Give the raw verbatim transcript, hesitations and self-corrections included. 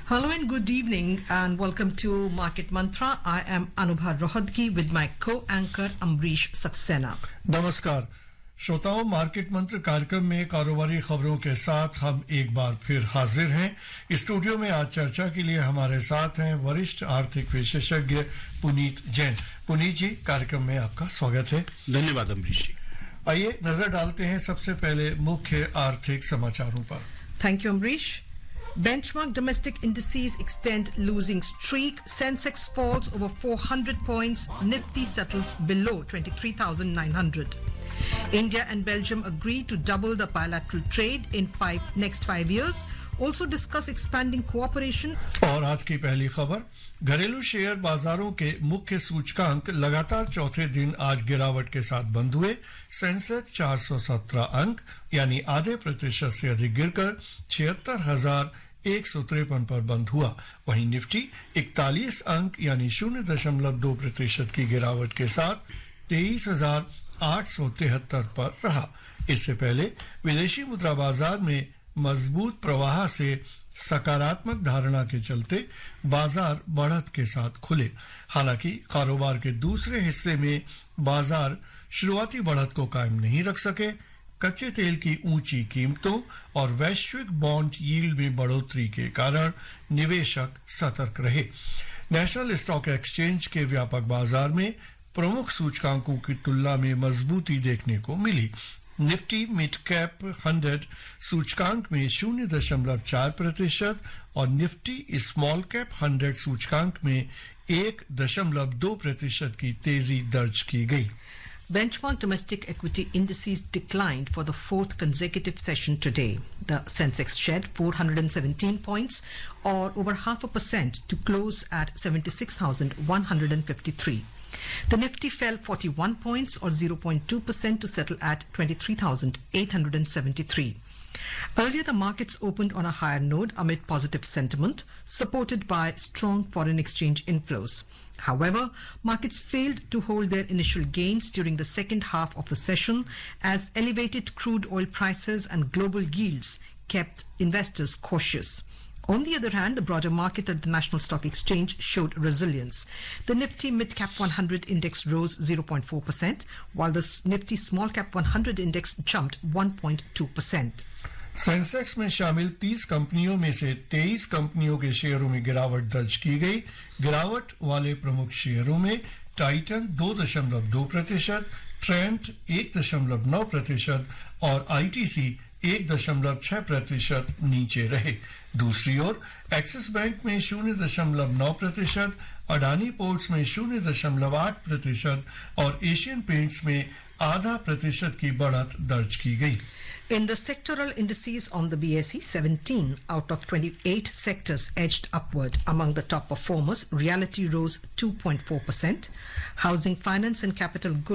Hello and good evening and welcome to Market Mantra. I am Anubha Rohadgi with my co-anchor Amrish Saxena. नमस्कार श्रोताओं, market मंत्र कार्यक्रम में कारोबारी खबरों के साथ हम एक बार फिर हाजिर हैं। स्टूडियो में आज चर्चा के लिए हमारे साथ हैं वरिष्ठ आर्थिक विशेषज्ञ पुनीत जैन। पुनीत जी, कार्यक्रम में आपका स्वागत है। धन्यवाद अमरीश जी। आइए नजर डालते हैं सबसे पहले मुख्य आर्थिक समाचारों पर। Thank you, Amrish. Benchmark domestic indices extend losing streak. Sensex falls over four hundred points. Nifty settles below twenty-three thousand nine hundred. India and Belgium agree to double the bilateral trade in five next five years. Also discuss expanding cooperation. और आज की पहली खबर, घरेलू share बाजारों के मुख्य सूचकांक लगातार चौथे दिन आज गिरावट के साथ बंद हुए। सेंसेक्स चार सौ सत्रह अंक यानी आधे प्रतिशत से अधिक गिरकर छिहत्तर हजार एक सौ तिरपन पर बंद हुआ। वहीं निफ्टी इकतालीस अंक यानी शून्य दशमलव दो प्रतिशत की गिरावट के साथ तेईस हजार आठ सौ तिहत्तर पर रहा। इससे पहले विदेशी मुद्रा बाजार में मजबूत प्रवाह से सकारात्मक धारणा के चलते बाजार बढ़त के साथ खुले। हालांकि कारोबार के दूसरे हिस्से में बाजार शुरुआती बढ़त को कायम नहीं रख सके। कच्चे तेल की ऊंची कीमतों और वैश्विक बॉन्ड यील्ड में बढ़ोतरी के कारण निवेशक सतर्क रहे। नेशनल स्टॉक एक्सचेंज के व्यापक बाजार में प्रमुख सूचकांकों की तुलना में मजबूती देखने को मिली। निफ्टी मिड कैप हंड्रेड सूचकांक में शून्य दशमलव चार प्रतिशत और निफ्टी स्मॉल कैप हंड्रेड सूचकांक में एक दशमलव दो प्रतिशत की तेजी दर्ज की गई। Benchmark domestic equity indices declined for the fourth consecutive session today. The Sensex shed four hundred seventeen points or over half a percent to close at seventy-six thousand one hundred fifty-three. The Nifty fell forty-one points or zero point two percent to settle at twenty-three thousand eight hundred seventy-three. Earlier, the markets opened on a higher note amid positive sentiment, supported by strong foreign exchange inflows. However, markets failed to hold their initial gains during the second half of the session as elevated crude oil prices and global yields kept investors cautious. On the other hand, the broader market at the National Stock Exchange showed resilience. The Nifty Mid Cap one hundred index rose zero point four percent, while the Nifty Small Cap one hundred index jumped one point two percent. Sensex में शामिल तीस कंपनियों में से तेईस कंपनियों के शेयरों में गिरावट दर्ज की गई। गिरावट वाले प्रमुख शेयरों में टाइटन दो दशमलव दो प्रतिशत, ट्रेंट एक दशमलव नौ प्रतिशत और आईटीसी एक दशमलव छह प्रतिशत नीचे रहे। दूसरी ओर एक्सिस बैंक में शून्य दशमलव नौ प्रतिशत, अडानी पोर्ट्स में शून्य दशमलव आठ प्रतिशत और एशियन पेंट्स में आधा प्रतिशत की बढ़त दर्ज की गई। In the sectoral indices on the B S E, seventeen out of twenty-eight sectors edged upward. Among the top performers, realty rose two point four percent, housing, finance and capital goods